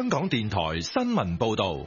香港電台新聞報道。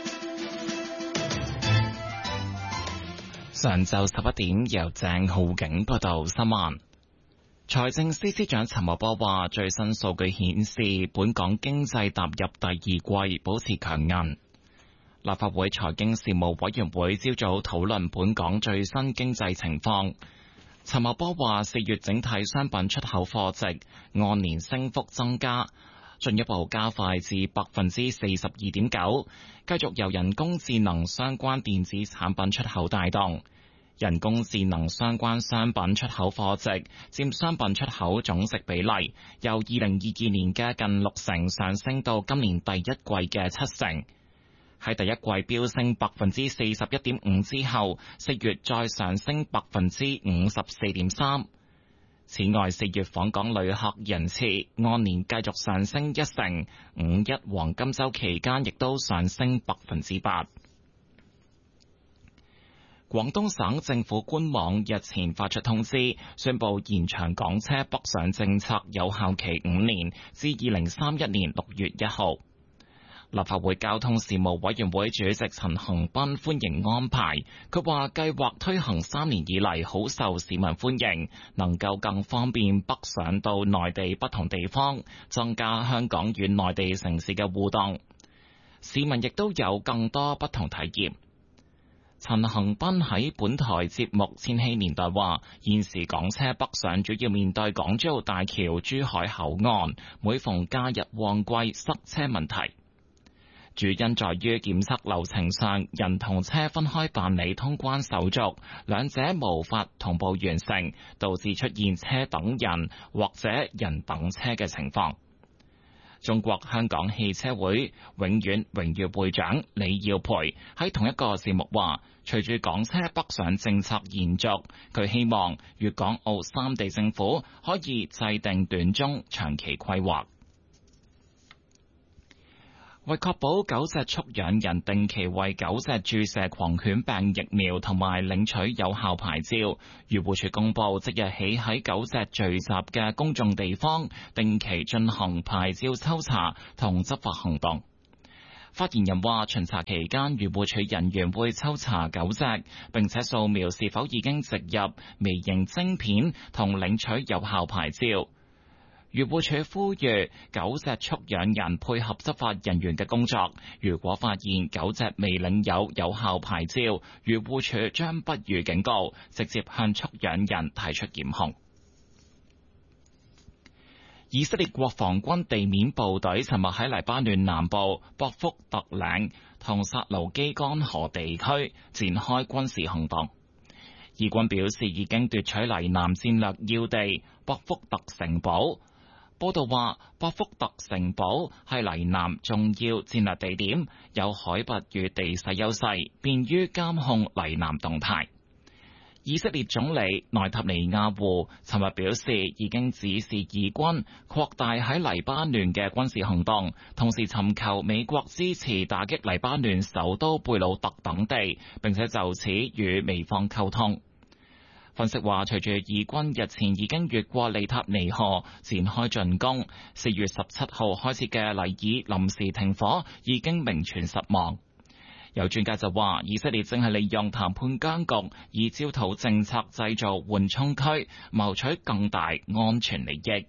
上晝11點，由鄭浩景報道新聞。財政司司長陳茂波話，最新數據顯示，本港經濟踏入第二季，保持強韌。立法會財經事務委員會朝早討論本港最新經濟情況。陳茂波話，4月整體商品出口貨值按年升幅增加，進一步加快至42.9%，繼續由人工智能相關電子產品出口帶動。人工智能相關商品出口貨值佔商品出口總值比例，由2022年嘅近60%上升到今年第一季嘅70%。喺第一季飆升41.5%之後，4月再上升54.3%。此外，4月訪港旅客人次按年繼續上升1%，五一黃金週期間亦都上升8%。廣東省政府官網日前發出通知，宣布延長港車北上政策有效期5年，至2031年6月1號。立法會交通事務委員會主席陳恒鑌歡迎安排，佢話計劃推行3年以嚟好受市民歡迎，能夠更方便北上到內地不同地方，增加香港與內地城市嘅互動，市民亦都有更多不同體驗。陳恒鑌喺本台節目《千禧年代》話，現時港車北上主要面對港珠澳大橋、珠海口岸，每逢假日旺季塞車問題。主因在於檢測流程上，人同車分開辦理通關手續，兩者無法同步完成，導致出現車等人或者人等車嘅情況。中國香港汽車會永遠榮譽會長李耀培喺同一個節目話，隨住港車北上政策延續，佢希望粵港澳3地政府可以制定短中長期規劃。為確保狗隻畜養人定期為狗隻注射狂犬病疫苗同埋領取有效牌照，漁護署公布即日起喺狗隻聚集嘅公眾地方定期進行牌照抽查同執法行動。發言人話，巡查期間漁護署人員會抽查狗隻，並且掃描是否已經植入微型晶片同領取有效牌照。漁護署呼籲狗隻畜養人配合執法人員嘅工作，如果發現狗隻未領有效牌照，漁護署將不予警告，直接向畜養人提出檢控。以色列國防軍地面部隊尋日喺黎巴嫩南部博福特嶺同薩盧基干河地區展開軍事行動。以軍表示已經奪取黎南戰略要地博福特城堡。報道話，博福特城堡係黎南重要戰略地點，有海拔與地勢優勢，便於監控黎南動態。以色列總理內塔尼亞胡尋日表示，已經指示以軍擴大喺黎巴嫩嘅軍事行動，同時尋求美國支持打擊黎巴嫩首都貝魯特等地，並且就此與美方溝通。分析話，隨住以軍日前已經越過利塔尼河展開進攻，4月17號開始嘅黎爾臨時停火已經名存實亡。有專家就話，以色列正係利用談判僵局，以焦土政策製造緩衝區，謀取更大安全利益。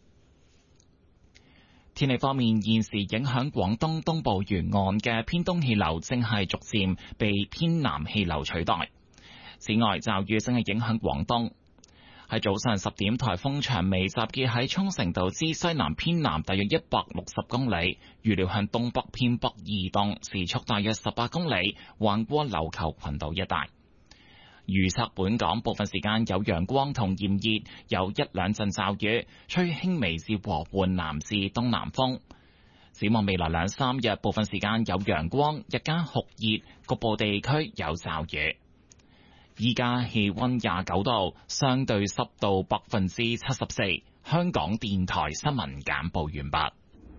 天氣方面，現時影響廣東東部沿岸嘅偏東氣流正係逐漸被偏南氣流取代。此外，驟雨正係影響廣東。喺早上10點，颱風長尾集結喺沖繩島之西南偏南大約160公里，預料向東北偏北移動，時速大約18公里，橫過琉球群島一帶。預測本港部分時間有陽光同炎熱，有一兩陣驟雨，吹輕微至和緩南至東南風。展望未來2-3日，部分時間有陽光，日間酷熱，局部地區有驟雨。依家氣溫29度，相對濕度74%。香港電台新聞簡報完畢。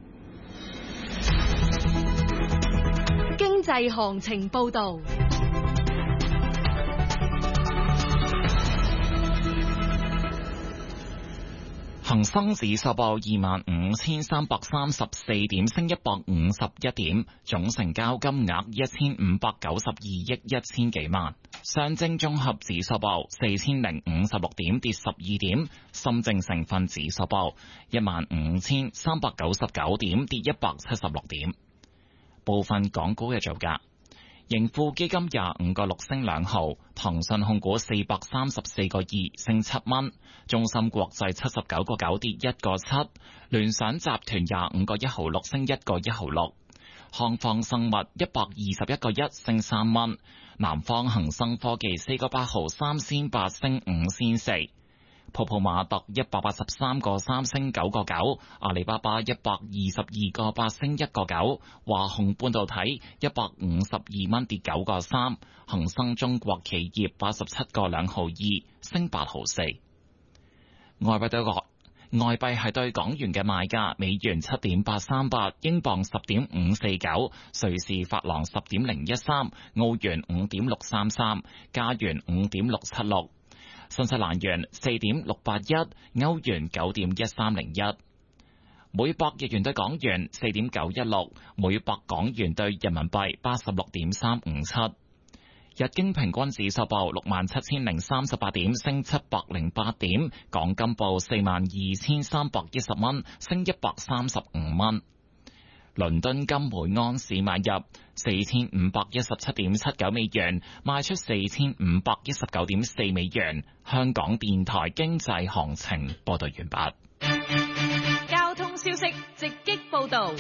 經濟行情報道。 恒生指數報25,334點，升151點，總成交金額1592億1000幾萬。上證綜合指數報4056點，跌12點。深證成分指數報15399點，跌176點。部分港股嘅造價。盈富基金25個6升2毫，騰訊控股434個2升7蚊，中芯國際79個9跌1個7，聯想集團25個1毫6升1個1毫6，康方生物121個1升3蚊，南方恒生科技4個8毫3仙8升5仙4。泡泡瑪特183個3升9個9，阿里巴巴122個8升1個9，華虹半導體152蚊跌9個3，恒生中國企業87個2毫2升8毫4。外幣係對港元嘅賣價，美元7.838，英鎊10.549，瑞士法郎10.013，澳元5.633，加元5.676。新西蘭元4.681，歐元9.1301，每百日元對港元4.916，每百港元對人民幣86.357。日經平均指數報67,038點，升708點。港金報42,310蚊，升135蚊。倫敦金每盎司買入4517.79美元，賣出4519.4美元。香港電台經濟行情報道完畢。 交通消息直擊報道。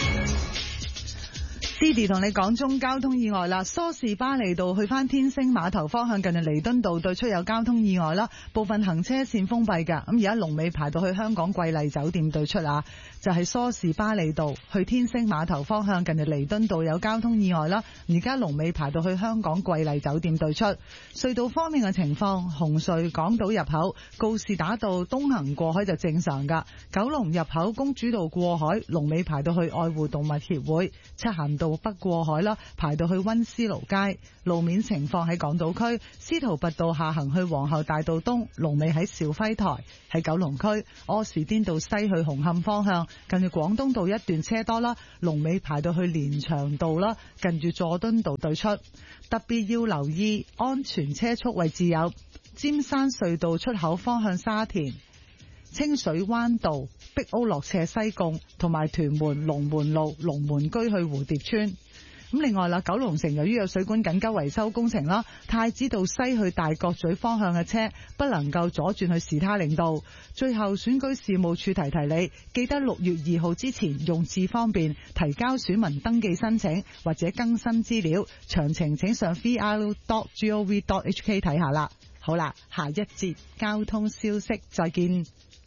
Didi 同你講中交通意外啦，梳士巴利道去翻天星碼頭方向，近住彌敦道對出有交通意外啦，部分行車線封閉㗎。咁而家龍尾排到去香港桂麗酒店對出啊，就係梳士巴利道去天星碼頭方向，近住彌敦道有交通意外啦。而家龍尾排到去香港桂麗酒店對出。隧道方面嘅情況，紅隧港島入口告士打道東行過海就正常㗎，九龍入口公主道過海龍尾排到去愛護動物協會，漆咸道北過海啦，排到去溫思勞街。路面情況喺港島區，司徒拔道下行去皇后大道東，龍尾喺兆輝台；喺九龍區，柯士甸道西去紅磡方向，近住廣東道一段車多啦，龍尾排到去連翔道啦，近住佐敦道對出。特別要留意安全車速位置有尖山隧道出口方向沙田、清水灣道、碧歐落斜西貢同埋屯門龍門路龍門居去蝴蝶村。咁另外啦，九龍城由於有水管緊急維修工程啦，太子道西去大角咀方向嘅車不能夠左轉去士他領道。最後選舉事務處提提你，記得6月2號之前用智方便提交選民登記申請或者更新資料，詳情請上 vr.gov.hk 睇下啦。好啦，下一節交通消息再見。